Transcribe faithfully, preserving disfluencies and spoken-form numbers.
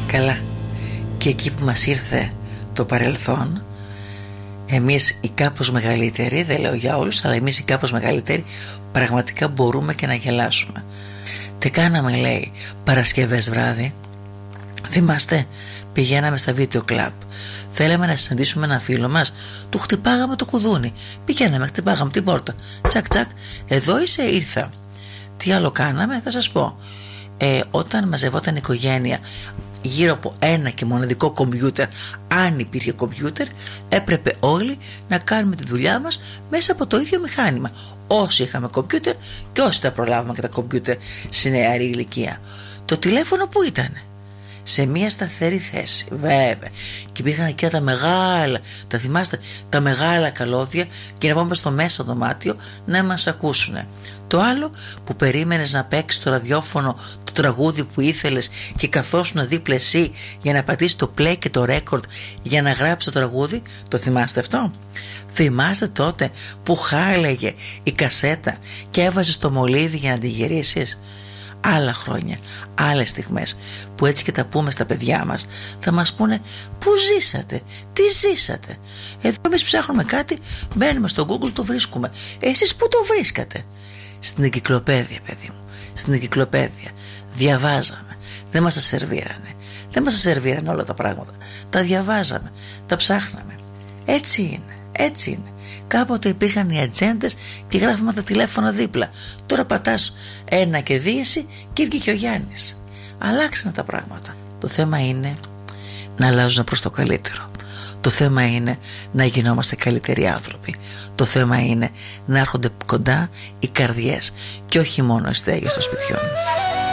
Καλά. Και εκεί που μας ήρθε το παρελθόν, εμείς οι κάπως μεγαλύτεροι, δεν λέω για όλους, αλλά εμείς οι κάπως μεγαλύτεροι πραγματικά μπορούμε και να γελάσουμε. Τι κάναμε, λέει, Παρασκευές βράδυ? Θυμάστε, πηγαίναμε στα βίντεο κλαμπ. Θέλαμε να συναντήσουμε ένα φίλο μας. Του χτυπάγαμε το κουδούνι. Πηγαίναμε, χτυπάγαμε την πόρτα. Τσακ τσακ, εδώ είσαι, ήρθα. Τι άλλο κάναμε, θα σας πω. ε, Όταν μαζευόταν η οικογένεια γύρω από ένα και μοναδικό κομπιούτερ, αν υπήρχε κομπιούτερ, έπρεπε όλοι να κάνουμε τη δουλειά μας μέσα από το ίδιο μηχάνημα. Όσοι είχαμε κομπιούτερ και όσοι τα προλάβαμε και τα κομπιούτερ στη νεαρή ηλικία. Το τηλέφωνο που ήτανε? Σε μια σταθερή θέση, βέβαια. Και υπήρχαν εκεί τα μεγάλα, τα θυμάστε, τα μεγάλα καλώδια, και να πάμε στο μέσα δωμάτιο να μας ακούσουνε. Το άλλο που περίμενες να παίξει το ραδιόφωνο το τραγούδι που ήθελες και καθόσουν δίπλα εσύ για να πατήσεις το play και το record για να γράψεις το τραγούδι, το θυμάστε αυτό? Θυμάστε τότε που χάλεγε η κασέτα και έβαζες το μολύβι για να τη γυρίσεις? Άλλα χρόνια, άλλες στιγμές που έτσι και τα πούμε στα παιδιά μας, θα μας πούνε πού ζήσατε, τι ζήσατε. Εδώ εμείς ψάχνουμε κάτι, μπαίνουμε στο Google, το βρίσκουμε. Εσείς πού το βρίσκατε? Στην εγκυκλοπαίδεια, παιδί μου, στην εγκυκλοπαίδεια. Διαβάζαμε, δεν μας τα σερβίρανε. Δεν μας τα σερβίρανε όλα τα πράγματα. Τα διαβάζαμε, τα ψάχναμε. Έτσι είναι, έτσι είναι. Κάποτε υπήρχαν οι ατζέντες και γράφουμε τα τηλέφωνα δίπλα. Τώρα πατάς ένα και δύση και βγήκε ο Γιάννης. Αλλάξανε τα πράγματα. Το θέμα είναι να αλλάζουν προς το καλύτερο. Το θέμα είναι να γινόμαστε καλύτεροι άνθρωποι. Το θέμα είναι να έρχονται κοντά οι καρδιές και όχι μόνο οι στέγες των σπιτιών.